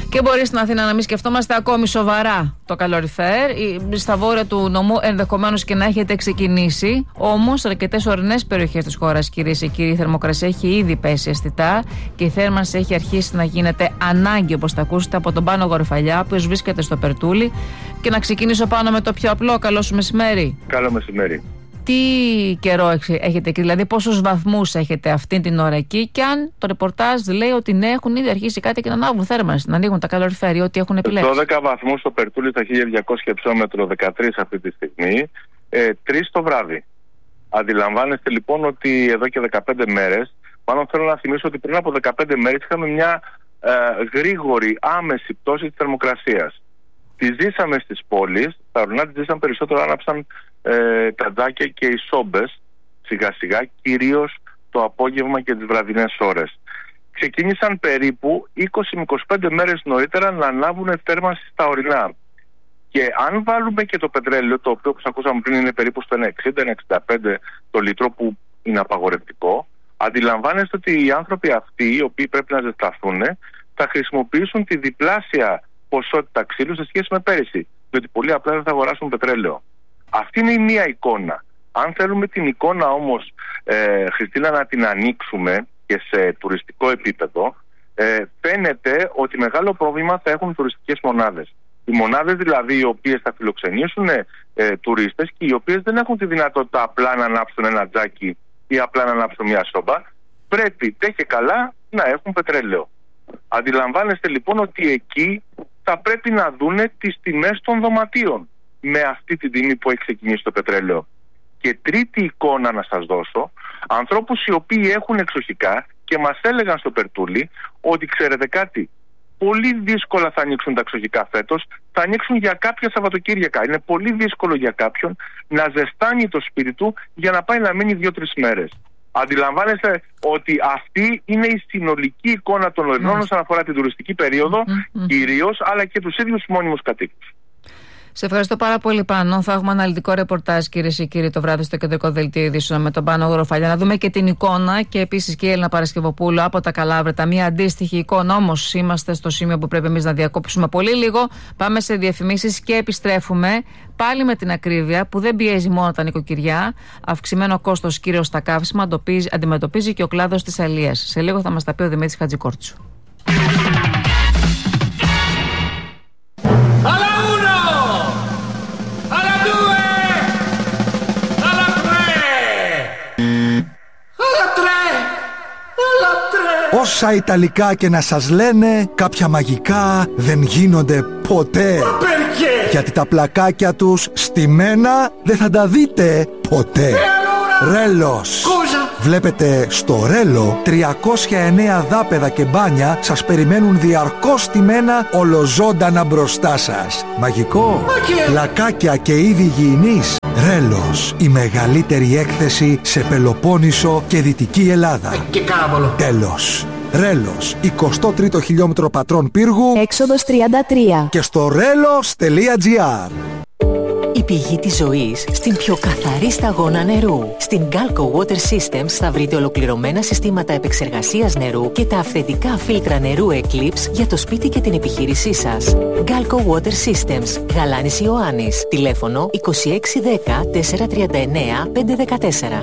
Και μπορεί στην Αθήνα να μην σκεφτόμαστε ακόμη σοβαρά το καλοριφέρ. Στα βόρεια του νομού ενδεχομένως και να έχετε ξεκινήσει. Όμως, σε αρκετές ορεινές περιοχές της χώρας, κυρίες και κύριοι, η θερμοκρασία έχει ήδη πέσει αισθητά και η θέρμανση έχει αρχίσει να γίνεται ανάγκη, όπως θα ακούσετε, από τον Πάνο Γορφαλιά, ο οποίος βρίσκεται στο Περτούλι. Και να ξεκινήσω πάνω με το πιο απλό. Καλό σου μεσημέρι. Καλό μεσημέρι. Τι καιρό έχετε εκεί, δηλαδή πόσους βαθμούς έχετε αυτή την ώρα εκεί, και αν το ρεπορτάζ λέει ότι ναι, έχουν ήδη αρχίσει κάτι και να ανάβουν θέρμανση, να ανοίγουν τα καλοριφέρ, ό,τι έχουν επιλέξει. 12 βαθμούς στο Περτούλι στα 1200 χιλιόμετρο, 13 αυτή τη στιγμή, 3 το βράδυ. Αντιλαμβάνεστε λοιπόν ότι εδώ και 15 μέρες, πάνω θέλω να θυμίσω ότι πριν από 15 μέρες είχαμε μια γρήγορη άμεση πτώση της θερμοκρασίας. Τη ζήσαμε στις πόλεις, τα ορεινά τη ζήσαν περισσότερο, άναψαν τα τζάκια και οι σόμπες σιγά σιγά, κυρίως το απόγευμα και τις βραδινές ώρες. Ξεκίνησαν περίπου 20 με 25 μέρες νωρίτερα να ανάβουν θέρμανση στα ορεινά. Και αν βάλουμε και το πετρέλαιο, το οποίο όπως ακούσαμε πριν είναι περίπου στο 1,60-1,65 το λίτρο, που είναι απαγορευτικό, αντιλαμβάνεστε ότι οι άνθρωποι αυτοί, οι οποίοι πρέπει να ζεσταθούν, θα χρησιμοποιήσουν τη διπλάσια ποσότητα ξύλου σε σχέση με πέρυσι, διότι πολύ απλά δεν θα αγοράσουν πετρέλαιο. Αυτή είναι η μία εικόνα. Αν θέλουμε την εικόνα όμως, Χριστίνα, να την ανοίξουμε και σε τουριστικό επίπεδο, φαίνεται ότι μεγάλο πρόβλημα θα έχουν τουριστικές μονάδες. Οι μονάδες δηλαδή οι οποίες θα φιλοξενήσουν τουρίστες και οι οποίες δεν έχουν τη δυνατότητα απλά να ανάψουν ένα τζάκι ή απλά να ανάψουν μια σόμπα, πρέπει τε και καλά να έχουν πετρέλαιο. Αντιλαμβάνεστε λοιπόν ότι εκεί θα πρέπει να δούνε τις τιμές των δωματίων με αυτή την τιμή που έχει ξεκινήσει το πετρέλαιο. Και τρίτη εικόνα να σας δώσω, ανθρώπους οι οποίοι έχουν εξοχικά και μας έλεγαν στο Περτούλι ότι ξέρετε κάτι, πολύ δύσκολα θα ανοίξουν τα εξοχικά φέτος, θα ανοίξουν για κάποια Σαββατοκύριακα. Είναι πολύ δύσκολο για κάποιον να ζεστάνει το σπίτι του για να πάει να μείνει 2-3 μέρες. Αντιλαμβάνεστε ότι αυτή είναι η συνολική εικόνα των ορεινών όσον αφορά την τουριστική περίοδο, κυρίως, αλλά και τους ίδιους μόνιμους κατοίκους. Σε ευχαριστώ πάρα πολύ, Πάνο. Θα έχουμε αναλυτικό ρεπορτάζ, κυρίες και κύριοι, το βράδυ στο κεντρικό δελτίο ειδήσεων με τον Πάνο Γορφαλιά. Να δούμε και την εικόνα και επίσης και η Έλληνα Παρασκευοπούλου από τα Καλάβρητα. Μια αντίστοιχη εικόνα. Όμως είμαστε στο σημείο που πρέπει εμείς να διακόψουμε πολύ λίγο. Πάμε σε διαφημίσεις και επιστρέφουμε πάλι με την ακρίβεια που δεν πιέζει μόνο τα νοικοκυριά. Αυξημένο κόστος κυρίως στα καύσιμα αντιμετωπίζει και ο κλάδος της αλίας. Σε λίγο θα μας τα πει ο Δημήτρης Χατζικόρτσου. Όσα Ιταλικά και να σας λένε, κάποια μαγικά δεν γίνονται ποτέ. Γιατί τα πλακάκια τους στημένα δεν θα τα δείτε ποτέ. Ρέλος. Βλέπετε, στο Ρέλο 309 δάπεδα και μπάνια σας περιμένουν διαρκώς στημένα ολοζώντανα μπροστά σας. Μαγικό. Πλακάκια και είδη υγιεινής. Ρέλος, η μεγαλύτερη έκθεση σε Πελοπόννησο και Δυτική Ελλάδα. Και κάβολο. Τέλος. Ρέλος, 23ο χιλιόμετρο Πατρών Πύργου, έξοδος 33. και στο relos.gr. Η πηγή της ζωής στην πιο καθαρή σταγόνα νερού. Στην Galco Water Systems θα βρείτε ολοκληρωμένα συστήματα επεξεργασίας νερού και τα αυθεντικά φίλτρα νερού Eclipse για το σπίτι και την επιχείρησή σας. Galco Water Systems, Γαλάνης Ιωάννης, τηλέφωνο 2610 439 514.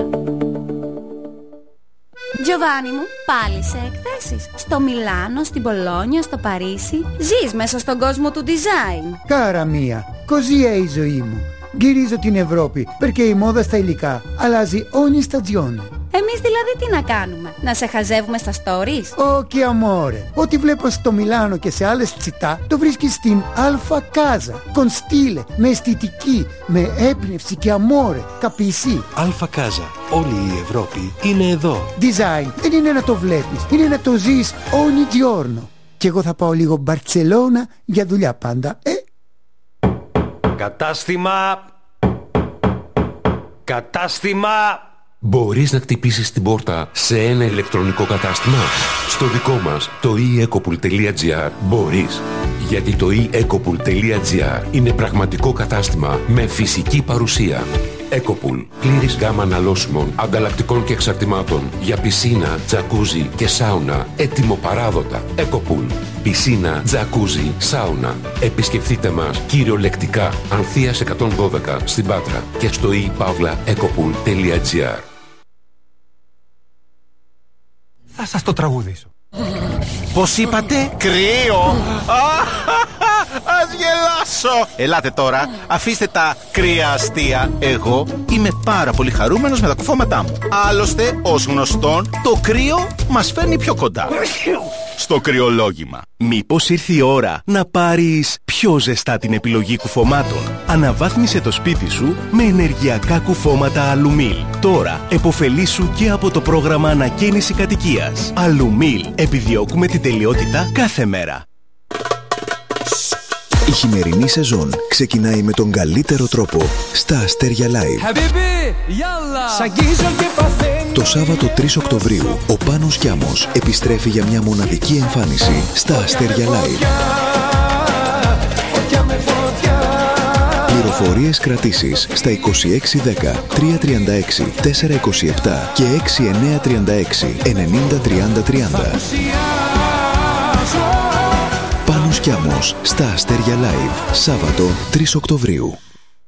Giovanni μου, πάλι σε εκθέσεις. Στο Μιλάνο, στην Πολόνια, στο Παρίσι. Ζεις μέσα στον κόσμο του design. Cara mia, così è η ζωή μου. Γυρίζω την Ευρώπη, perché η μόδα στα υλικά αλλάζει ogni stagione. Εμείς δηλαδή τι να κάνουμε, να σε χαζεύουμε στα stories? Όχι amore, ό,τι βλέπω στο Μιλάνο και σε άλλες τσιτά το βρίσκεις στην Alfa Casa. Con stile, με αισθητική, με έμπνευση και amore. Capisci? Alfa Casa. Όλη η Ευρώπη είναι εδώ. Design δεν είναι να το βλέπεις, είναι να το ζεις ogni giorno. Και εγώ θα πάω λίγο Μπαρτσελώνα για δουλειά πάντα, Κατάστημα. Μπορείς να χτυπήσεις την πόρτα σε ένα ηλεκτρονικό κατάστημα? Στο δικό μας, το eEcopool.gr, μπορείς. Γιατί το eEcopool.gr είναι πραγματικό κατάστημα με φυσική παρουσία. Ecopool. Πλήρης γάμα αναλώσιμων, ανταλλακτικών και εξαρτημάτων για πισίνα, τζακούζι και σάουνα. Έτοιμο παράδοτα. Ecopool. πισίνα, τζακούζι, σάουνα. Επισκεφτείτε μας κυριολεκτικά Ανθείας 112 στην Πάτρα και στο e-ecopool.gr. Θα σας το τραγουδήσω. Πώς είπατε? Κρύο! Ας γελάσω! Ελάτε τώρα, αφήστε τα κρύα αστεία. Εγώ είμαι πάρα πολύ χαρούμενος με τα κουφώματά μου. Άλλωστε, ως γνωστόν, το κρύο μας φέρνει πιο κοντά στο κρυολόγημα. Μήπως ήρθε η ώρα να πάρεις πιο ζεστά την επιλογή κουφωμάτων? Αναβάθμισε το σπίτι σου με ενεργειακά κουφώματα Αλουμίλ. Τώρα επωφελήσου και από το πρόγραμμα ανακαίνιση κατοικίας. Αλουμίλ. Επιδιώκουμε την τελειότητα κάθε μέρα. Η χειμερινή σεζόν ξεκινάει με τον καλύτερο τρόπο στα Αστέρια Live. Το Σάββατο 3 Οκτωβρίου ο Πάνος Κιάμος επιστρέφει για μια μοναδική εμφάνιση στα Αστέρια Live. Πληροφορίες κρατήσεις στα 2610 336 427 και 6936 90 30 30. Πάνος Κιάμος στα Αστέρια Live, Σάββατο 3 Οκτωβρίου.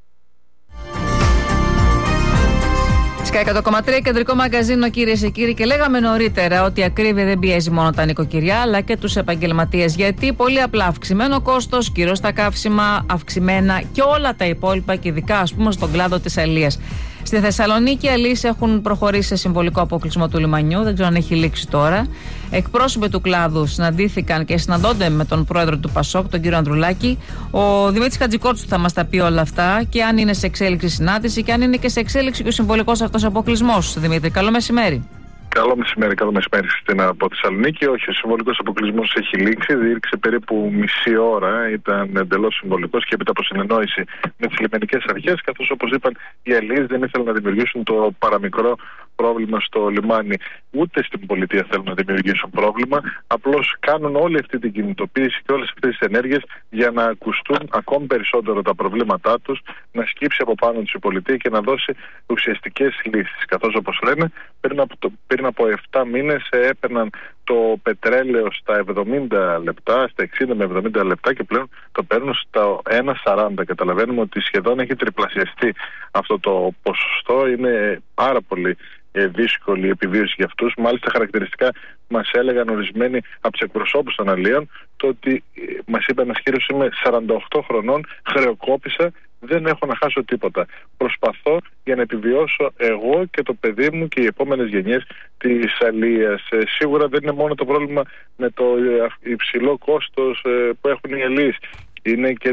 Sky 100,3 κεντρικό μαγκαζίνο, κυρίες και κύριοι, και λέγαμε νωρίτερα ότι η ακρίβεια δεν πιέζει μόνο τα νοικοκυριά αλλά και τους επαγγελματίες. Γιατί πολύ απλά αυξημένο κόστος, κυρίως στα καύσιμα, αυξημένα και όλα τα υπόλοιπα, και ειδικά ας πούμε στον κλάδο της αλίας. Στη Θεσσαλονίκη οι αλίες έχουν προχωρήσει σε συμβολικό αποκλεισμό του λιμανιού, δεν ξέρω αν έχει λήξει τώρα. Εκπρόσωποι του κλάδου συναντήθηκαν και συναντώνται με τον πρόεδρο του Πασόκ, τον κύριο Ανδρουλάκη. Ο Δημήτρης Χατζικότσου θα μας τα πει όλα αυτά, και αν είναι σε εξέλιξη συνάντηση και αν είναι και σε εξέλιξη και ο συμβολικός αυτός αποκλεισμός. Δημήτρη, καλό μεσημέρι. Καλό μεσημέρι από Θεσσαλονίκη. Όχι, ο συμβολικός αποκλεισμός έχει λήξει. Διήρξε περίπου μισή ώρα. Ήταν εντελώς συμβολικός και έπειτα από συνεννόηση με τις λιμενικές αρχές, καθώς όπως είπαν οι αλίες δεν ήθελαν να δημιουργήσουν το παραμικρό πρόβλημα στο λιμάνι. Ούτε στην πολιτεία θέλουν να δημιουργήσουν πρόβλημα. Απλώς κάνουν όλη αυτή την κινητοποίηση και όλες αυτές τις ενέργειες για να ακουστούν ακόμη περισσότερο τα προβλήματά τους, να σκύψει από πάνω τους η πολιτεία και να δώσει ουσιαστικές λύσεις. Καθώς όπως λένε, πριν από 7 μήνες έπαιρναν το πετρέλαιο στα 70 λεπτά, στα 60 με 70 λεπτά, και πλέον το παίρνουν στα 1,40. Καταλαβαίνουμε ότι σχεδόν έχει τριπλασιαστεί αυτό το ποσοστό. Είναι πάρα πολύ δύσκολη η επιβίωση για αυτούς. Μάλιστα χαρακτηριστικά μας έλεγαν ορισμένοι από τους εκπροσώπους των αλίων το ότι μας είπαν ένας κύριος, είμαι 48 χρονών, χρεοκόπησα, δεν έχω να χάσω τίποτα. Προσπαθώ για να επιβιώσω εγώ και το παιδί μου και οι επόμενες γενιές της αλίας. Σίγουρα δεν είναι μόνο το πρόβλημα με το υψηλό κόστος που έχουν οι αλίες. Είναι και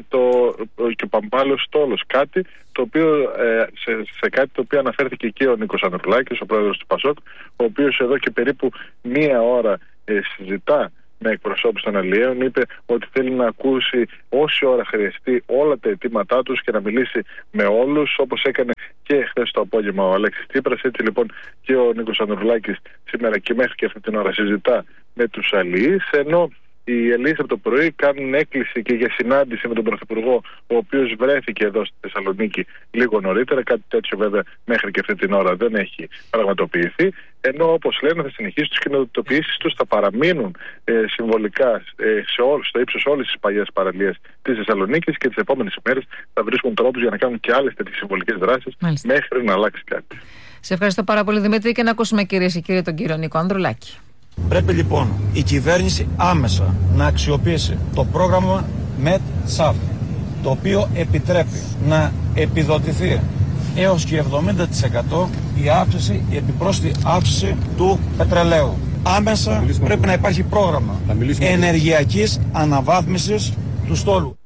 ο παμπάλαιος στόλος, κάτι το οποίο, σε κάτι το οποίο αναφέρθηκε και ο Νίκος Ανδρουλάκης, ο πρόεδρος του Πασόκ, ο οποίος εδώ και περίπου μία ώρα συζητά με εκπροσώπους των αλιαίων. Είπε ότι θέλει να ακούσει όση ώρα χρειαστεί όλα τα αιτήματά τους και να μιλήσει με όλους, όπως έκανε και χθες το απόγευμα ο Αλέξης Τσίπρας. Έτσι λοιπόν και ο Νίκος Ανδρουλάκης σήμερα και μέχρι και αυτή την ώρα συζητά με τους αλιείς, ενώ οι αλίες από το πρωί κάνουν έκκληση και για συνάντηση με τον Πρωθυπουργό, ο οποίος βρέθηκε εδώ στη Θεσσαλονίκη λίγο νωρίτερα. Κάτι τέτοιο βέβαια μέχρι και αυτή την ώρα δεν έχει πραγματοποιηθεί. Ενώ όπως λένε θα συνεχίσουν τις κοινοτοποιήσεις τους, θα παραμείνουν συμβολικά στο ύψος όλης της παλιάς παραλίας της Θεσσαλονίκης και τις επόμενες ημέρες θα βρίσκουν τρόπους για να κάνουν και άλλες τέτοιες συμβολικές δράσεις μέχρι να αλλάξει κάτι. Σε ευχαριστώ πάρα πολύ, Δημήτρη, και να ακούσουμε, κυρίες και κύριοι, τον κύριο Νίκο Ανδρουλάκη. Πρέπει λοιπόν η κυβέρνηση άμεσα να αξιοποιήσει το πρόγραμμα MET-SAF, το οποίο επιτρέπει να επιδοτηθεί έως και 70% η επιπρόσθετη αύξηση του πετρελαίου. Άμεσα πρέπει να υπάρχει πρόγραμμα ενεργειακής αναβάθμισης του στόλου.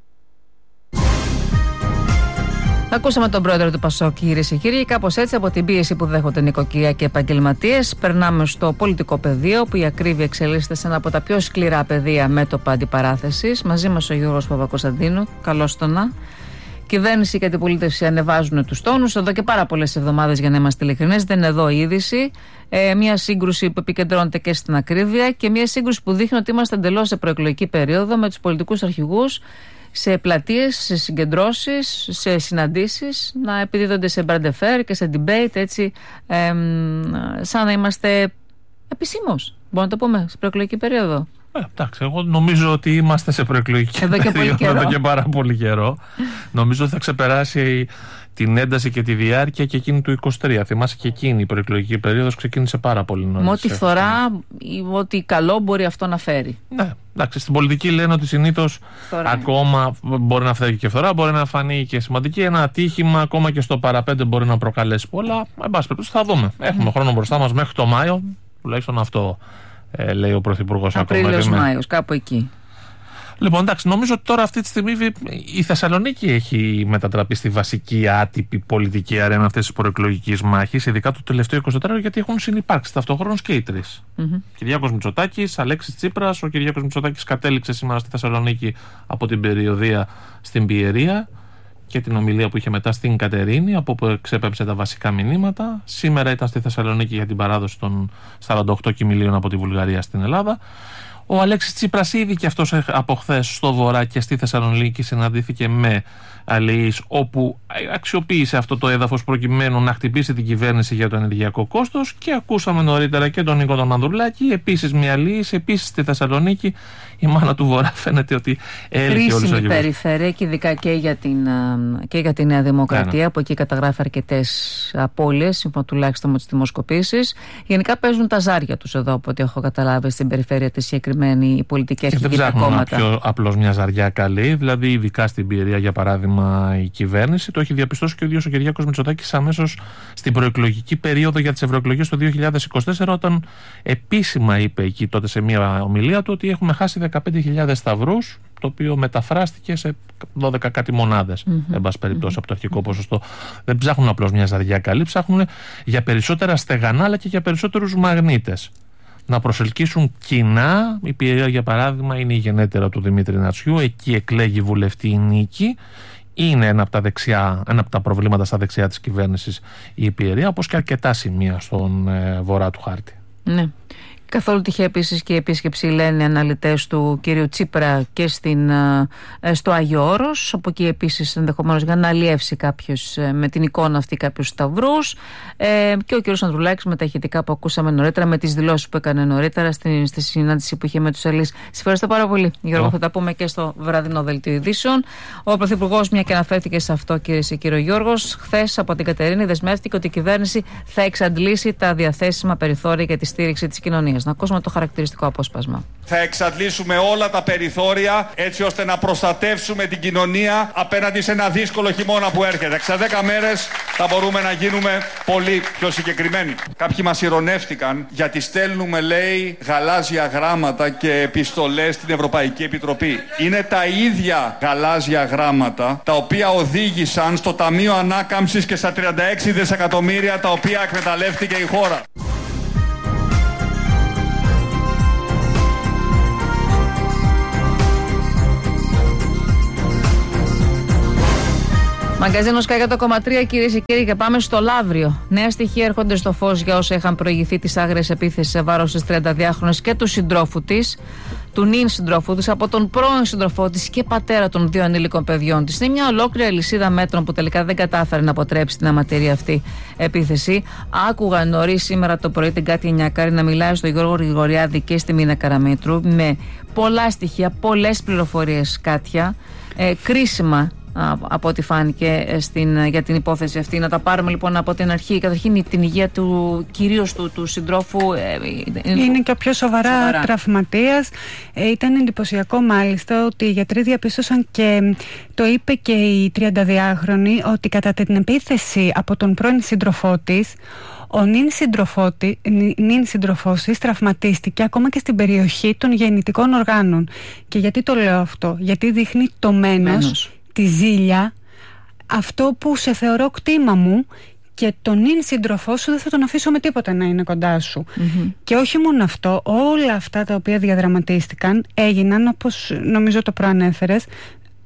Ακούσαμε τον πρόεδρο του Πασόκ, κυρίες και κύριοι. Κάπως έτσι, από την πίεση που δέχονται νοικοκυριά και επαγγελματίες, περνάμε στο πολιτικό πεδίο, που η ακρίβεια εξελίσσεται σε ένα από τα πιο σκληρά πεδία μέτωπα αντιπαράθεσης. Μαζί μας ο Γιώργος Παπακοσταντίνου. Καλώς το να. Κυβέρνηση και αντιπολίτευση ανεβάζουν τους τόνους εδώ και πάρα πολλές εβδομάδες, για να είμαστε ειλικρινείς. Δεν είναι εδώ η είδηση. Μια σύγκρουση που επικεντρώνεται και στην ακρίβεια και μια σύγκρουση που δείχνει ότι είμαστε εντελώς σε προεκλογική περίοδο, με τους πολιτικούς αρχηγούς σε πλατείες, σε συγκεντρώσεις, σε συναντήσεις να επιδίδονται σε μπραντεφέρ και σε debate, έτσι, σαν να είμαστε επισήμως, μπορούμε να το πούμε, σε προεκλογική περίοδο. Εντάξει, εγώ νομίζω ότι είμαστε σε προεκλογική περίοδο εδώ και πάρα πολύ καιρό. Νομίζω ότι θα ξεπεράσει την ένταση και τη διάρκεια και εκείνη του 23. Θυμάσαι και εκείνη η προεκλογική περίοδος ξεκίνησε πάρα πολύ νωρίς. Με ό,τι φθορά, ό,τι καλό μπορεί αυτό να φέρει. Ναι, εντάξει, στην πολιτική λένε ότι συνήθως ακόμα μπορεί να φέρει και φθορά, μπορεί να φανεί και σημαντική. Ένα ατύχημα ακόμα και στο παραπέντε μπορεί να προκαλέσει πολλά. Εν πάση περιπτώσει θα δούμε. Έχουμε χρόνο μπροστά μας μέχρι το Μάιο, τουλάχιστον αυτό λέει ο Πρωθυπουργός. Απρίλιος-Μάιος, κάπου εκεί. Λοιπόν, εντάξει, νομίζω ότι τώρα αυτή τη στιγμή η Θεσσαλονίκη έχει μετατραπεί στη βασική άτυπη πολιτική αρένα αυτής της προεκλογικής μάχης, ειδικά το τελευταίο 24ωρο, γιατί έχουν συνυπάρξει ταυτόχρονος και οι τρεις. Κυριάκος Μητσοτάκης, Αλέξης Τσίπρας. Ο Κυριάκος Μητσοτάκης κατέληξε σήμερα στη Θεσσαλονίκη από την περιοδεία στην Πιερία και την ομιλία που είχε μετά στην Κατερίνη, από όπου εξέπεψε τα βασικά μηνύματα. Σήμερα ήταν στη Θεσσαλονίκη για την παράδοση των 48 κοιμηλίων από τη Βουλγαρία στην Ελλάδα. Ο Αλέξης Τσίπρας ήδη και αυτός από χθες στο Βορρά και στη Θεσσαλονίκη συναντήθηκε με αλληλείς, όπου αξιοποίησε αυτό το έδαφος προκειμένου να χτυπήσει την κυβέρνηση για το ενεργειακό κόστος, και ακούσαμε νωρίτερα και τον Νίκο τον Ανδρουλάκη, επίσης μια αλληλής, επίσης στη Θεσσαλονίκη. Η μάνα του Βορρά φαίνεται ότι έλυσε όλους. Χρήσιμη περιφέρεια και ειδικά και για τη Νέα Δημοκρατία, που εκεί καταγράφει αρκετές απώλειες, σύμφωνα τουλάχιστον με τις δημοσκοπήσεις. Γενικά παίζουν τα ζάρια τους εδώ, από ό,τι έχω καταλάβει, στην περιφέρεια τη συγκεκριμένη πολιτική αρχή και τα κόμματα. Δεν απλώς μια ζαριά καλή, δηλαδή ειδικά στην Πιερία για παράδειγμα η κυβέρνηση. Το έχει διαπιστώσει και ο ίδιος ο Κυριάκος Μητσοτάκης αμέσως στην προεκλογική περίοδο για τις ευρωεκλογές το 2024, όταν επίσημα είπε εκεί τότε σε μια ομιλία του ότι έχουμε χάσει 15.000 σταυρούς, το οποίο μεταφράστηκε σε 12 κάτι μονάδες, εν πάση περιπτώσει, από το αρχικό ποσοστό. Δεν ψάχνουν απλώς μια ζαριά καλή, ψάχνουν για περισσότερα στεγανά, αλλά και για περισσότερους μαγνήτες. Να προσελκύσουν κοινά. Η Πιερία, για παράδειγμα, είναι η γενέτερα του Δημήτρη Νατσιού. Εκεί εκλέγει βουλευτή η Νίκη. Είναι ένα από τα προβλήματα στα δεξιά της κυβέρνησης η Πιερία, όπως και αρκετά σημεία στον βορρά του χάρτη. Ναι. Καθόλου τυχαία επίσης και η επίσκεψη, λένε αναλυτές, του κύριου Τσίπρα και στο Άγιο Όρος. Από εκεί επίσης ενδεχομένως για να αλλιεύσει κάποιος με την εικόνα αυτή κάποιους σταυρούς. Και ο κύριος Ανδρουλάκης με τα ηχητικά που ακούσαμε νωρίτερα, με τις δηλώσεις που έκανε νωρίτερα στη συνάντηση που είχε με τους αλληλείς. Σας ευχαριστώ πάρα πολύ, Γιώργο. Θα τα πούμε και στο βραδινό δελτίο ειδήσεων. Ο Πρωθυπουργός, μια και αναφέρθηκε σε αυτό, κύριε και κύριο Γιώργος, χθες από την Κατερίνη δεσμεύτηκε ότι η κυβέρνηση θα εξαντλήσει τα διαθέσιμα περιθώρια για τη στήριξη της κοινωνίας. Να ακούσουμε το χαρακτηριστικό απόσπασμα. Θα εξαντλήσουμε όλα τα περιθώρια έτσι ώστε να προστατεύσουμε την κοινωνία απέναντι σε ένα δύσκολο χειμώνα που έρχεται. Σε 10 μέρες θα μπορούμε να γίνουμε πολύ πιο συγκεκριμένοι. Κάποιοι μας ειρωνεύτηκαν γιατί στέλνουμε, λέει, γαλάζια γράμματα και επιστολές στην Ευρωπαϊκή Επιτροπή. Είναι τα ίδια γαλάζια γράμματα τα οποία οδήγησαν στο Ταμείο Ανάκαμψης και στα 36 δισεκατομμύρια τα οποία εκμεταλλεύτηκε η χώρα. Μαγκαζίνο Sky 100,3, κυρίες και κύριοι, και πάμε στο Λαύριο. Νέα στοιχεία έρχονται στο φως για όσα είχαν προηγηθεί της άγριας επίθεσης σε βάρος της 32χρονης και του συντρόφου της, του νυν συντρόφου της, από τον πρώην συντροφό της και πατέρα των 2 ανήλικων παιδιών της. Είναι μια ολόκληρη αλυσίδα μέτρων που τελικά δεν κατάφερε να αποτρέψει την αματερή αυτή επίθεση. Άκουγα νωρίς σήμερα το πρωί την Κάτια Νιακάρη να μιλάει στον Γιώργο Γρηγοριάδη και στη Μίνα Καραμήτρου με πολλά στοιχεία, πολλές πληροφορίες, Κάτια, κρίσιμα από ό,τι φάνηκε για την υπόθεση αυτή. Να τα πάρουμε λοιπόν από την αρχή. Καταρχήν την υγεία του, κυρίως του συντρόφου. Είναι και ο πιο σοβαρά τραυματίας. Ήταν εντυπωσιακό μάλιστα ότι οι γιατροί διαπίστωσαν, και το είπε και η 32χρονη, ότι κατά την επίθεση από τον πρώην σύντροφό της, ο νυν σύντροφός της τραυματίστηκε ακόμα και στην περιοχή των γεννητικών οργάνων. Και γιατί το λέω αυτό? Γιατί δείχνει το μένος, τη ζήλια, αυτό που σε θεωρώ κτήμα μου, και τον νυν σύντροφό σου δεν θα τον αφήσω με τίποτα να είναι κοντά σου. Και όχι μόνο αυτό, όλα αυτά τα οποία διαδραματίστηκαν έγιναν, όπως νομίζω το προανέφερες,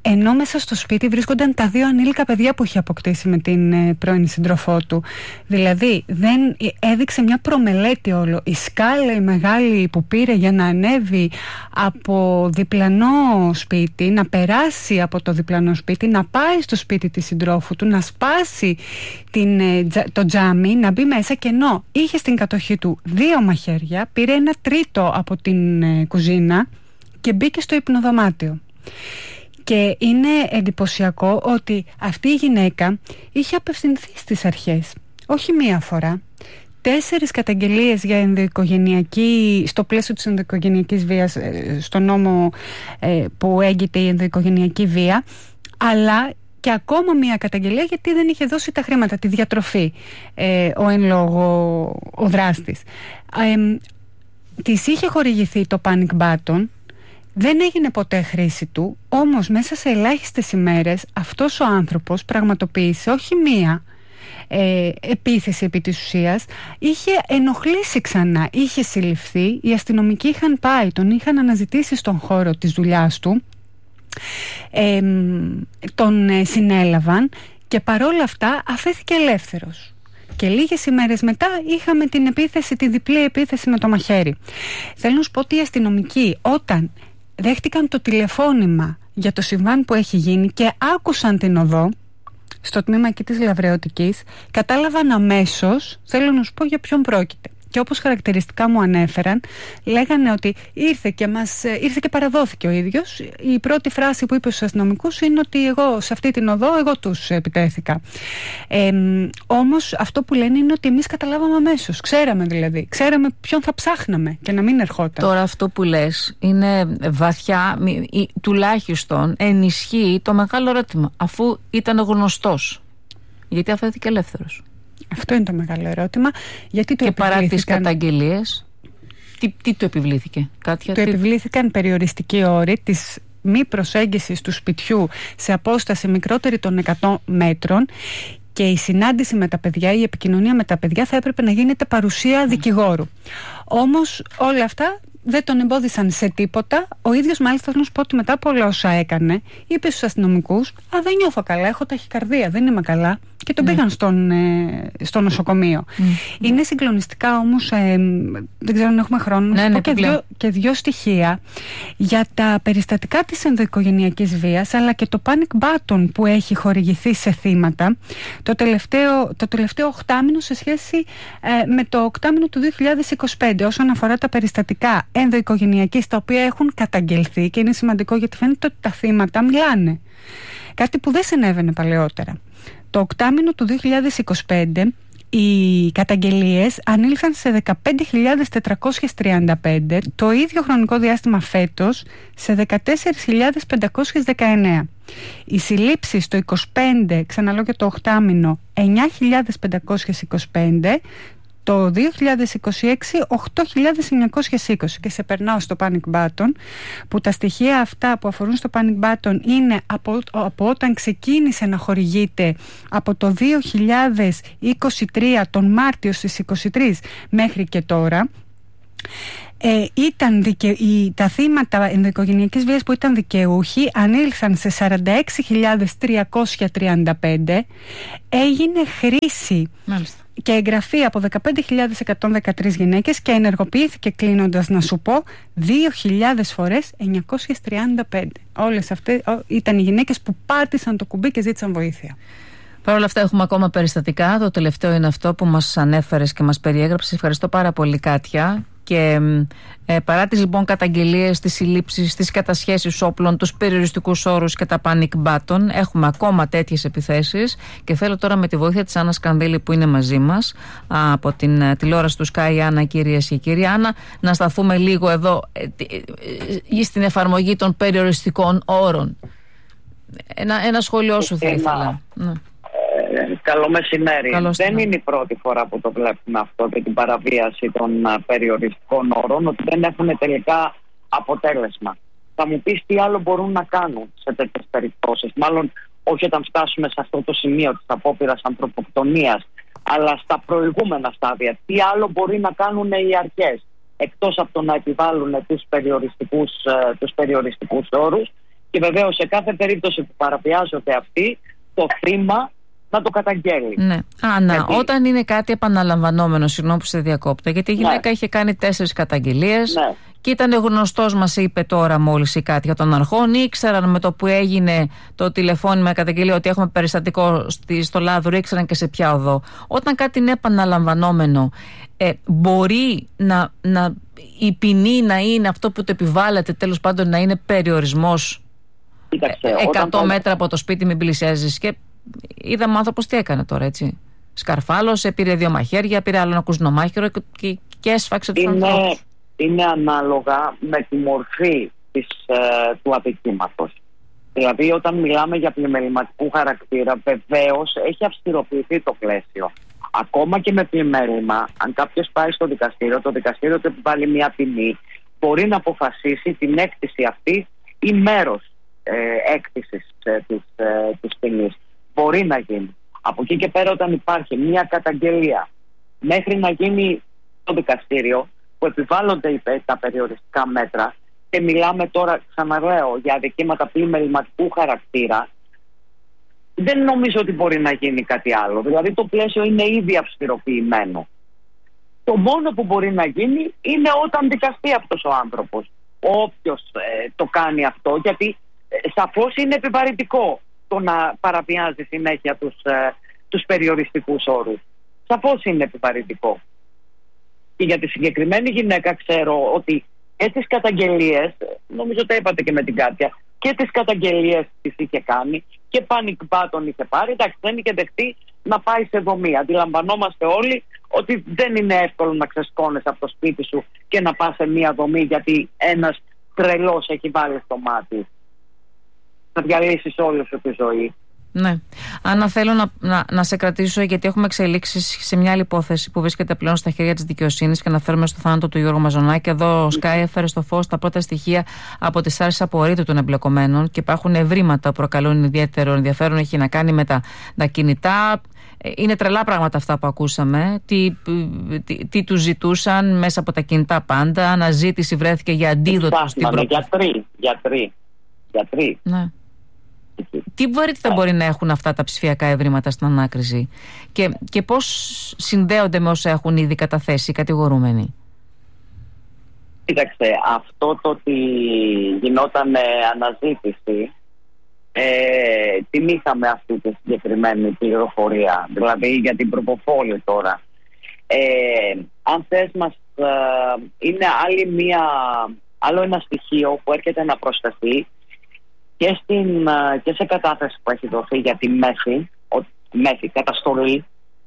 ενώ μέσα στο σπίτι βρίσκονταν τα 2 ανήλικα παιδιά που είχε αποκτήσει με την πρώην σύντροφό του. Δηλαδή δεν έδειξε μια προμελέτη όλο. Η σκάλα η μεγάλη που πήρε για να ανέβει από διπλανό σπίτι, να περάσει από το διπλανό σπίτι, να πάει στο σπίτι της συντρόφου του, να σπάσει το τζάμι, να μπει μέσα, και ενώ είχε στην κατοχή του 2 μαχαίρια, πήρε ένα τρίτο από την κουζίνα και μπήκε στο υπνοδωμάτιο. Και είναι εντυπωσιακό ότι αυτή η γυναίκα είχε απευθυνθεί στις αρχές, όχι μία φορά. 4 καταγγελίες για ενδοοικογενειακή, στο πλαίσιο της ενδοοικογενειακής βίας, στο νόμο που έγκυται η ενδοοικογενειακή βία, αλλά και ακόμα μία καταγγελία γιατί δεν είχε δώσει τα χρήματα, τη διατροφή, ο εν λόγω ο δράστης. Της είχε χορηγηθεί το panic button, δεν έγινε ποτέ χρήση του, όμως μέσα σε ελάχιστες ημέρες αυτός ο άνθρωπος πραγματοποίησε όχι μία επίθεση επί της ουσίας, είχε ενοχλήσει ξανά, είχε συλληφθεί, οι αστυνομικοί είχαν πάει, τον είχαν αναζητήσει στον χώρο της δουλειάς του, τον συνέλαβαν και παρόλα αυτά αφέθηκε ελεύθερος. Και λίγες ημέρες μετά είχαμε την επίθεση, τη διπλή επίθεση με το μαχαίρι. Θέλω να σου πω ότι οι αστυνομικοί όταν δέχτηκαν το τηλεφώνημα για το συμβάν που έχει γίνει και άκουσαν την οδό στο τμήμα εκεί της Λαβρεωτικής, κατάλαβαν αμέσως, θέλω να σου πω για ποιον πρόκειται. Και όπως χαρακτηριστικά μου ανέφεραν, λέγανε ότι ήρθε και παραδόθηκε ο ίδιος. Η πρώτη φράση που είπε στους αστυνομικούς είναι ότι εγώ σε αυτή την οδό εγώ τους επιτέθηκα. Όμως αυτό που λένε είναι ότι εμείς καταλάβαμε αμέσως. Ξέραμε ποιον θα ψάχναμε και να μην ερχόταν. Τώρα αυτό που λες είναι βαθιά, τουλάχιστον ενισχύει το μεγάλο ερώτημα. Αφού ήταν γνωστός, γιατί αφέθηκε ελεύθερος? Αυτό είναι το μεγάλο ερώτημα. Γιατί και παρά τις καταγγελίες, τι του επιβλήθηκε? Επιβλήθηκαν περιοριστικοί όροι της μη προσέγγισης του σπιτιού σε απόσταση μικρότερη των 100 μέτρων και η συνάντηση με τα παιδιά, η επικοινωνία με τα παιδιά θα έπρεπε να γίνεται παρουσία δικηγόρου. Όμως όλα αυτά δεν τον εμπόδισαν σε τίποτα. Ο ίδιος μάλιστα, να σου πω ότι μετά από όλα όσα έκανε, είπε στους αστυνομικούς: δεν νιώθω καλά, έχω ταχυκαρδία, δεν είμαι καλά. Και τον πήγαν στο νοσοκομείο. Είναι συγκλονιστικά όμως, δεν ξέρω αν έχουμε χρόνο, να σου πω και δύο στοιχεία για τα περιστατικά της ενδοοικογενειακής βίας, αλλά και το panic button που έχει χορηγηθεί σε θύματα το τελευταίο οκτάμηνο σε σχέση με το οκτάμηνο του 2025 όσον αφορά τα περιστατικά ενδοοικογενειακής τα οποία έχουν καταγγελθεί, και είναι σημαντικό γιατί φαίνεται ότι τα θύματα μιλάνε. Κάτι που δεν συνέβαινε παλαιότερα. Το οκτάμηνο του 2025 οι καταγγελίες ανήλθαν σε 15.435, το ίδιο χρονικό διάστημα φέτος σε 14.519. Οι συλλήψεις το 25, ξαναλέω και το οκτάμηνο, 9.525, το 2026 8.920. Και σε περνάω στο panic button, που τα στοιχεία αυτά που αφορούν στο panic button είναι από όταν ξεκίνησε να χορηγείται από το 2023 τον Μάρτιο στις 23 μέχρι και τώρα. Τα θύματα ενδοοικογενειακής βίας που ήταν δικαιούχοι ανήλθαν σε 46.335. Έγινε χρήση και εγγραφή από 15.113 γυναίκες και ενεργοποιήθηκε, κλείνοντας να σου πω, 2.000 φορές 935. Όλες αυτές ήταν οι γυναίκες που πάτησαν το κουμπί και ζήτησαν βοήθεια. Παρ' όλα αυτά έχουμε ακόμα περιστατικά. Το τελευταίο είναι αυτό που μας ανέφερες και μας περιέγραψες. Ευχαριστώ πάρα πολύ, Κάτια. Και παρά τις λοιπόν καταγγελίες, τις συλλήψεις, τις κατασχέσεις όπλων, τους περιοριστικούς όρους και τα panic button, έχουμε ακόμα τέτοιες επιθέσεις και θέλω τώρα με τη βοήθεια της Άννας Κανδύλη που είναι μαζί μας από την τηλεόραση του Sky, Άννα, κυρίες και κύριοι. Άννα, να σταθούμε λίγο εδώ στην εφαρμογή των περιοριστικών όρων. Ένα σχόλιο σου θα ήθελα. Καλό μεσημέρι. Δεν είναι η πρώτη φορά που το βλέπουμε αυτό και την παραβίαση των περιοριστικών όρων, ότι δεν έχουν τελικά αποτέλεσμα. Θα μου πεις τι άλλο μπορούν να κάνουν σε τέτοιες περιπτώσεις. Μάλλον όχι όταν φτάσουμε σε αυτό το σημείο της απόπειρας ανθρωποκτονίας, αλλά στα προηγούμενα στάδια. Τι άλλο μπορεί να κάνουν οι αρχές, εκτός από το να επιβάλλουν τους περιοριστικούς όρους Και βεβαίως σε κάθε περίπτωση που παραβιάζονται αυτοί, το θύμα να το καταγγέλει. Ναι. Άννα, όταν είναι κάτι επαναλαμβανόμενο, συγγνώμη που σε διακόπτω, γιατί η γυναίκα είχε κάνει 4 καταγγελίες και ήταν γνωστός, μας είπε τώρα μόλις η Κάτια των αρχών, ήξεραν με το που έγινε το τηλεφώνημα καταγγελία ότι έχουμε περιστατικό στο Λάδουρο, ήξεραν και σε ποια οδό. Όταν κάτι είναι επαναλαμβανόμενο, μπορεί η ποινή να είναι αυτό που το επιβάλλεται, τέλος πάντων να είναι περιορισμός 100 μέτρα από το σπίτι, μην πλησιάζεις. Και είδαμε άνθρωπος τι έκανε τώρα, έτσι. Σκαρφάλωσε, πήρε 2 μαχαίρια, πήρε άλλο ένα κουζινομάχαιρο και έσφαξε τους ανθρώπους. Είναι ανάλογα με τη μορφή του αδικήματος. Δηλαδή, όταν μιλάμε για πλημεληματικού χαρακτήρα, βεβαίως έχει αυστηροποιηθεί το πλαίσιο. Ακόμα και με πλημέλημα, αν κάποιος πάει στο δικαστήριο, το δικαστήριο του επιβάλλει μια ποινή, μπορεί να αποφασίσει την έκτηση αυτή ή μέρος έκτησης της ποινής. Μπορεί να γίνει. Από εκεί και πέρα, όταν υπάρχει μια καταγγελία μέχρι να γίνει το δικαστήριο που επιβάλλονται τα περιοριστικά μέτρα, και μιλάμε τώρα, ξαναλέω, για αδικήματα πλημεληματικού χαρακτήρα, δεν νομίζω ότι μπορεί να γίνει κάτι άλλο. Δηλαδή το πλαίσιο είναι ήδη αυστηροποιημένο. Το μόνο που μπορεί να γίνει είναι όταν δικαστεί αυτός ο άνθρωπος. Όποιος το κάνει αυτό, γιατί σαφώς είναι επιβαρυντικό το να παραβιάζει συνέχεια τους περιοριστικούς όρους. Σαφώς είναι επιβαρυντικό. Και για τη συγκεκριμένη γυναίκα ξέρω ότι και τις καταγγελίες, νομίζω τα είπατε και με την Κάτια, και τις καταγγελίες τις είχε κάνει και panic button είχε πάρει. Εντάξει, δεν είχε δεχτεί να πάει σε δομή. Αντιλαμβανόμαστε όλοι ότι δεν είναι εύκολο να ξεσκώνεσαι από το σπίτι σου και να πας σε μία δομή γιατί ένας τρελός έχει βάλει στο μάτι. Θα διαλύσεις όλη σου τη ζωή. Ναι. Άννα, θέλω να σε κρατήσω, γιατί έχουμε εξελίξεις σε μια άλλη υπόθεση που βρίσκεται πλέον στα χέρια της δικαιοσύνης και αναφέρουμε στο θάνατο του Γιώργου Μαζονάκη. Εδώ ο Sky έφερε στο φως τα πρώτα στοιχεία από τις άρσεις απορρίτου των εμπλεκομένων και υπάρχουν ευρήματα που προκαλούν ιδιαίτερο ενδιαφέρον. Έχει να κάνει με τα κινητά. Είναι τρελά πράγματα αυτά που ακούσαμε. Τι τους ζητούσαν μέσα από τα κινητά πάντα. Αναζήτηση βρέθηκε για αντίδοτο στην γιατροί. Ναι. Τι βαρύτητα μπορεί να έχουν αυτά τα ψηφιακά ευρήματα στην ανάκριση και πώς συνδέονται με όσα έχουν ήδη καταθέσει οι κατηγορούμενοι? Κοίταξε, αυτό το ότι γινόταν αναζήτηση, την είχαμε αυτή τη συγκεκριμένη πληροφορία, δηλαδή για την προποφόλη τώρα. Αν θες είναι άλλο ένα στοιχείο που έρχεται να προσταθεί και σε κατάθεση που έχει δοθεί για τη μέθη καταστολή,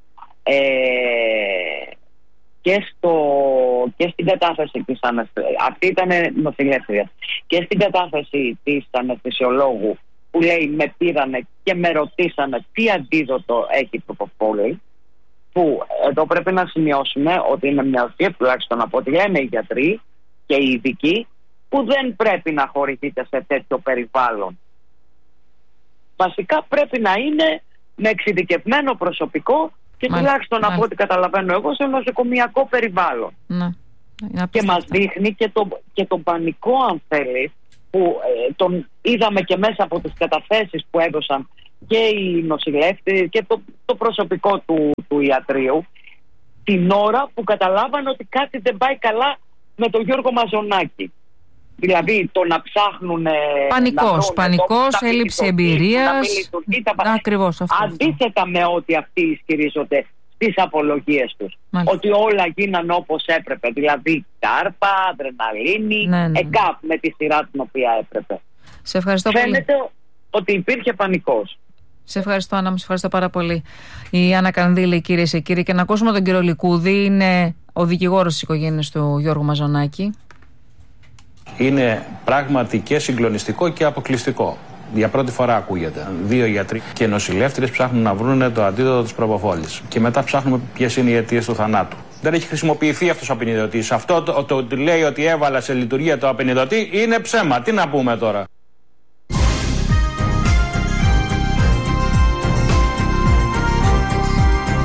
και στην κατάθεση της αυτή ήταν νοσηλεύτρια, και στην κατάθεση της αναισθησιολόγου που λέει με πήρανε και με ρωτήσανε τι αντίδοτο έχει η προποφόλη, που εδώ πρέπει να σημειώσουμε ότι είναι μια ουσία, τουλάχιστον από ό,τι λένε οι γιατροί και οι ειδικοί, που δεν πρέπει να χορηγείται σε τέτοιο περιβάλλον. Βασικά πρέπει να είναι με εξειδικευμένο προσωπικό και τουλάχιστον από ό,τι καταλαβαίνω εγώ σε νοσοκομιακό περιβάλλον. Και μας δείχνει και τον πανικό, αν θέλει, που τον είδαμε και μέσα από τις καταθέσεις που έδωσαν και οι νοσηλεύτες και το προσωπικό του ιατρείου, την ώρα που καταλάβανε ότι κάτι δεν πάει με τον Γιώργο Μαζονάκη. Δηλαδή το να ψάχνουν. Πανικός, έλλειψη εμπειρίας. Ακριβώς αυτό. Αντίθετα με ό,τι αυτοί ισχυρίζονται στις απολογίες τους. Ότι όλα γίνανε όπως έπρεπε. Δηλαδή κάρπα, αδρεναλίνη, ΕΚΑΠ με τη σειρά την οποία έπρεπε. Σε ευχαριστώ πολύ. Φαίνεται ότι υπήρχε πανικός. Σε ευχαριστώ, Άννα, μου, σε ευχαριστώ πάρα πολύ. Η Άννα Κανδύλη, κυρίες και κύριοι, και να ακούσουμε τον κύριο Λικούδη, είναι ο δικηγόρος της οικογένειας του Γιώργου Μαζονάκη. Είναι πράγματι και συγκλονιστικό και αποκλειστικό. Για πρώτη φορά ακούγεται. 2 γιατροί και νοσηλεύτριες ψάχνουν να βρουν το αντίδοτο της προποφόλης. Και μετά ψάχνουμε ποιες είναι οι αιτίες του θανάτου. Δεν έχει χρησιμοποιηθεί αυτός ο απεινιδωτής. Αυτό το λέει ότι έβαλα σε λειτουργία το απεινιδωτή είναι ψέμα. Τι να πούμε τώρα.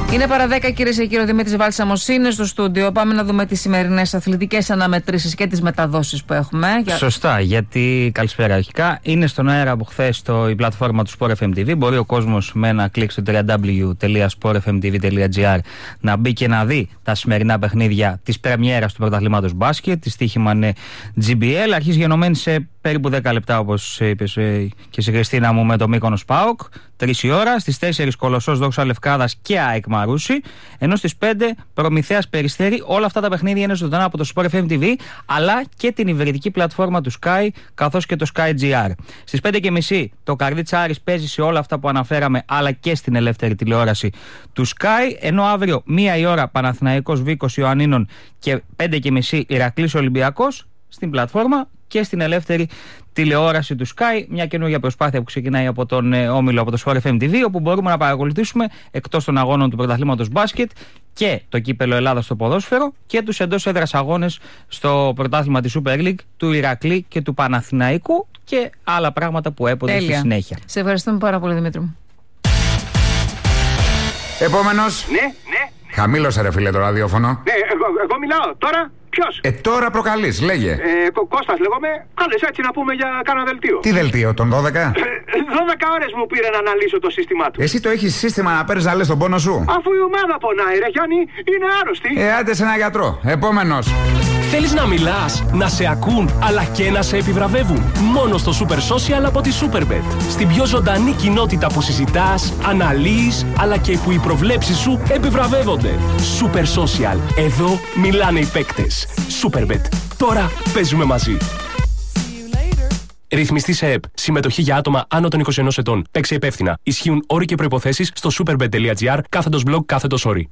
Είναι παρά 10, κυρίες και κύριοι. Ο Δημήτρης Βάλσαμος είναι στο στούντιο. Πάμε να δούμε τις σημερινές αθλητικές αναμετρήσεις και τις μεταδόσεις που έχουμε. Σωστά, γιατί καλησπέρα αρχικά. Είναι στον αέρα από χθες η πλατφόρμα του Sport FM TV. Μπορεί ο κόσμος με ένα κλικ στο www.sportfmtv.gr να μπει και να δει τα σημερινά παιχνίδια της πρεμιέρας του πρωταθλήματος μπάσκετ. Τη στοίχημα είναι GBL. Αρχής γενομένη σε περίπου 10 λεπτά, όπως είπες και σε Χριστίνα μου, με το Μύκονος ΠΑΟΚ. 3 η ώρα. Στις 4 Κολοσσός Δόξα Λευκάδας και ΑΕΚ Μαρούσι. Ενώ στις 5 Προμηθέας Περιστέρι. Όλα αυτά τα παιχνίδια είναι ζωντανά από το Sport FM TV, αλλά και την υβριδική πλατφόρμα του Sky, καθώς και το Sky GR. Στις 5.30 το Καρδίτσα Άρης παίζει σε όλα αυτά που αναφέραμε, αλλά και στην ελεύθερη τηλεόραση του Sky. Ενώ αύριο 1 η ώρα Παναθηναϊκός Βίκος Ιωαννίνων και 5.30 Ηρακλής Ολυμπιακός στην πλατφόρμα και στην ελεύθερη τηλεόραση του Sky. Μια καινούργια προσπάθεια που ξεκινάει από τον Όμιλο, από το Sport FM TV, όπου μπορούμε να παρακολουθήσουμε εκτός των αγώνων του πρωταθλήματος μπάσκετ και το κύπελο Ελλάδας στο ποδόσφαιρο και τους εντός έδρας αγώνες στο πρωτάθλημα της Super League του Ηρακλή και του Παναθηναϊκού και άλλα πράγματα που έπονται στη συνέχεια. Σε ευχαριστούμε πάρα πολύ, Δημήτρη μου. Επόμενος. Ναι. Χαμήλωσε ρε φίλε το ραδιόφωνο. Ναι, εγώ μιλάω τώρα. Ποιος? Τώρα προκαλείς, λέγε. Κώστας λέγομαι. Κάλεσα έτσι να πούμε για κάνα δελτίο. Τι δελτίο, τον 12? 12 ώρες μου πήρε να αναλύσω το σύστημά του. Εσύ το έχεις σύστημα να παίρνεις να λες τον πόνο σου? Αφού η ομάδα πονάει ρε Γιάννη, είναι άρρωστη. Άντε σε ένα γιατρό. Επόμενος. Θέλεις να μιλάς, να σε ακούν, αλλά και να σε επιβραβεύουν? Μόνο στο Super Social από τη Superbet. Στην πιο ζωντανή κοινότητα που συζητάς, αναλύεις, αλλά και που οι προβλέψεις σου επιβραβεύονται. Super Social. Εδώ μιλάνε οι παίκτες. Superbet. Τώρα παίζουμε μαζί. Ρυθμιστή σε ΕΠ. Συμμετοχή για άτομα άνω των 21 ετών. Παίξε υπεύθυνα. Ισχύουν όροι και προϋποθέσεις στο superbet.gr/blog/όροι.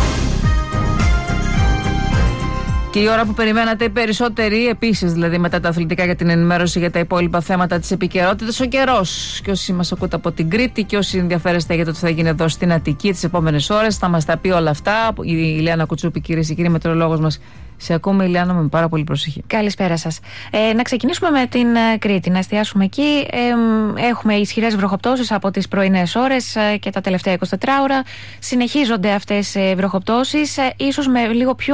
Και η ώρα που περιμένατε οι περισσότεροι, επίσης δηλαδή μετά τα αθλητικά, για την ενημέρωση για τα υπόλοιπα θέματα της επικαιρότητας, ο καιρός. Και όσοι μας ακούτε από την Κρήτη και όσοι ενδιαφέρεστε για το τι θα γίνει εδώ στην Αττική τις επόμενες ώρες, θα μας τα πει όλα αυτά. Η Ηλιάνα Κουτσούπη, κυρίες και κύριοι, μετεωρολόγος μας. Σε ακούμε, Ηλιάνα, με πάρα πολύ προσοχή. Καλησπέρα σας. Να ξεκινήσουμε με την Κρήτη, να εστιάσουμε εκεί. Έχουμε ισχυρές βροχοπτώσεις από τις πρωινές ώρες και τα τελευταία 24 ώρα. Συνεχίζονται αυτές οι βροχοπτώσεις, ίσως με λίγο πιο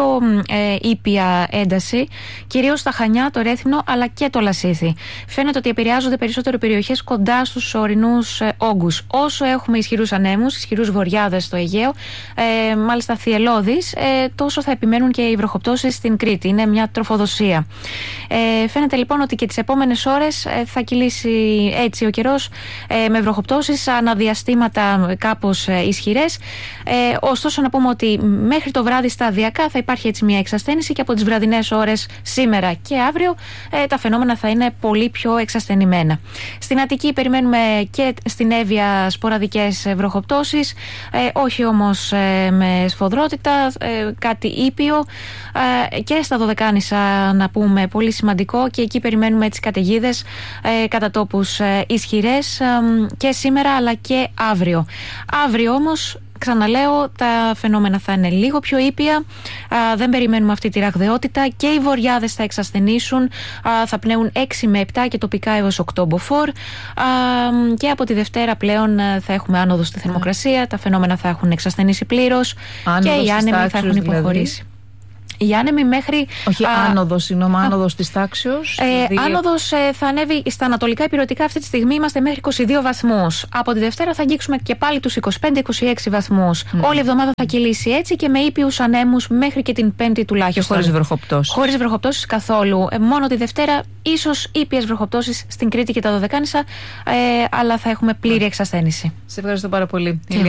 ήπια ένταση, κυρίως στα Χανιά, το Ρέθυμνο αλλά και το Λασίθι. Φαίνεται ότι επηρεάζονται περισσότερο περιοχές κοντά στους ορεινούς όγκους. Όσο έχουμε ισχυρούς ανέμους, ισχυρούς βοριάδες στο Αιγαίο, μάλιστα θυελλώδεις, τόσο θα επιμένουν και οι βροχοπτώσεις στην Κρήτη. Είναι μια τροφοδοσία. Φαίνεται λοιπόν ότι και τις επόμενες ώρες θα κυλήσει έτσι ο καιρός, με βροχοπτώσεις αναδιαστήματα κάπως ισχυρές. Ωστόσο να πούμε ότι μέχρι το βράδυ σταδιακά θα υπάρχει έτσι μια εξασθένηση και από τις βραδινές ώρες σήμερα και αύριο τα φαινόμενα θα είναι πολύ πιο εξασθενημένα. Στην Αττική περιμένουμε και στην Εύβοια σποραδικές βροχοπτώσεις, όχι όμως με σφοδρότητα, κάτι ήπιο. Και στα Δωδεκάνησα να πούμε πολύ σημαντικό, και εκεί περιμένουμε τις καταιγίδες κατά τόπους ισχυρές και σήμερα αλλά και αύριο. Αύριο όμως, ξαναλέω, τα φαινόμενα θα είναι λίγο πιο ήπια, δεν περιμένουμε αυτή τη ραγδαιότητα και οι βοριάδες θα εξασθενήσουν, θα πνέουν 6 με 7 και τοπικά έως 8 μποφόρ, και από τη Δευτέρα πλέον θα έχουμε άνοδο στη θερμοκρασία, τα φαινόμενα θα έχουν εξασθενήσει πλήρως και οι άνεμοι θα έχουν υποχωρήσει. Οι άνεμοι μέχρι. Όχι, άνοδος, άνοδος της τάξεως. Άνοδος θα ανέβει στα ανατολικά υπηρετικά. Αυτή τη στιγμή είμαστε μέχρι 22 βαθμούς. Από τη Δευτέρα θα αγγίξουμε και πάλι τους 25-26 βαθμούς. Όλη η εβδομάδα θα κυλήσει έτσι και με ήπιους ανέμους μέχρι και την Πέμπτη τουλάχιστον. Και χωρίς βροχοπτώσεις. Χωρίς βροχοπτώσεις καθόλου. Μόνο τη Δευτέρα ίσως ήπιες βροχοπτώσεις στην Κρήτη και τα Δωδεκάνησα, αλλά θα έχουμε πλήρη εξασθένηση. Σε ευχαριστώ πάρα πολύ.